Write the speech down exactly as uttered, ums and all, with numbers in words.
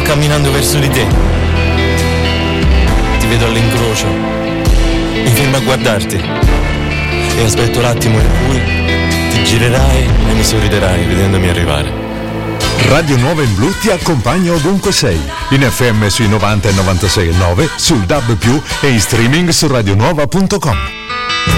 camminando verso di te. Ti vedo all'incrocio, mi fermo a guardarti e aspetto l'attimo in cui ti girerai e mi sorriderai vedendomi arrivare. Radio Nuova in Blu ti accompagna ovunque sei, in F M sui novanta e novantasei e nove, sul D A B più, e in streaming su radionuova punto com.